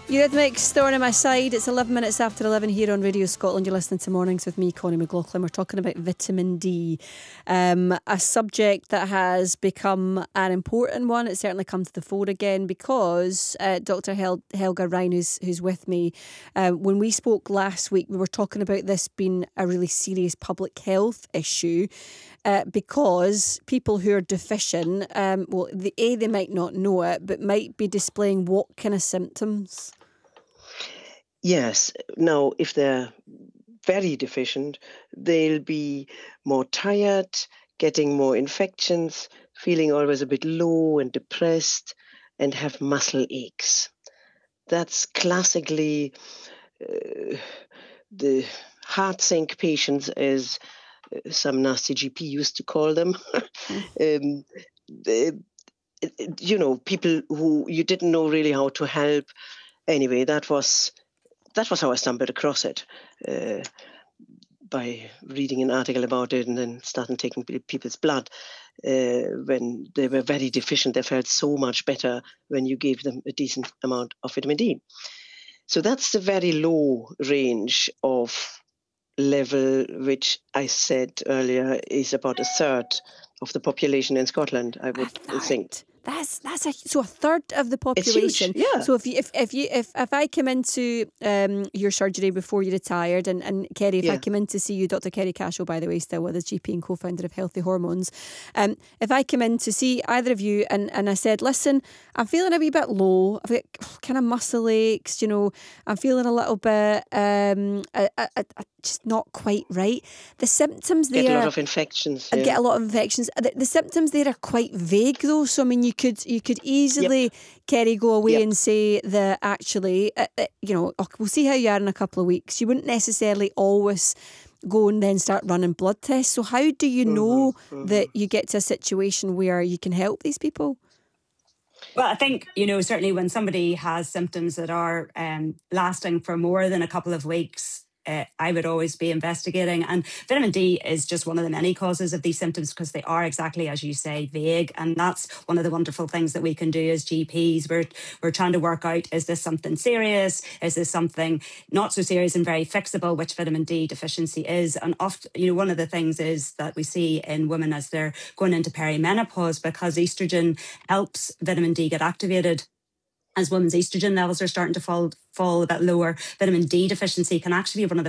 Eurythmics, Thorn in My Side. It's 11 minutes after 11 here on Radio Scotland. You're listening to Mornings with me, Connie McLaughlin. We're talking about vitamin D, a subject that has become an important one. It's certainly come to the fore again because Dr. Helga Ryan, who's with me, when we spoke last week, we were talking about this being a really serious public health issue. Because people who are deficient, they might not know it, but might be displaying what kind of symptoms? Yes. Now, if they're very deficient, they'll be more tired, getting more infections, feeling always a bit low and depressed, and have muscle aches. That's classically the heart sink patients, as some nasty GP used to call them. People who you didn't know really how to help. Anyway, that was how I stumbled across it, by reading an article about it and then starting taking people's blood. When they were very deficient, they felt so much better when you gave them a decent amount of vitamin D. So that's the very low range of level, which I said earlier is about a third of the population in Scotland, I would think. That's a third of the population. It's huge, yeah. So if I come into your surgery before you retired, and Kerry, if I come in to see you, Dr. Kerry Cashel, by the way, still with us, GP and co-founder of Healthy Hormones, if I come in to see either of you and I said, listen, I'm feeling a wee bit low, I've got kind of muscle aches, I'm feeling a little bit just not quite right. The symptoms there... Get a lot of infections. Yeah. Get a lot of infections. The symptoms there are quite vague though, so I mean you could easily, Kerry, go away and say that actually, we'll see how you are in a couple of weeks. You wouldn't necessarily always go and then start running blood tests. So how do you know that you get to a situation where you can help these people? Well, I think, certainly when somebody has symptoms that are lasting for more than a couple of weeks, I would always be investigating. And vitamin D is just one of the many causes of these symptoms because they are exactly, as you say, vague. And that's one of the wonderful things that we can do as GPs. We're trying to work out, is this something serious? Is this something not so serious and very fixable, which vitamin D deficiency is? And often, one of the things is that we see in women as they're going into perimenopause, because estrogen helps vitamin D get activated. As women's estrogen levels are starting to fall a bit lower, vitamin D deficiency can actually be one of the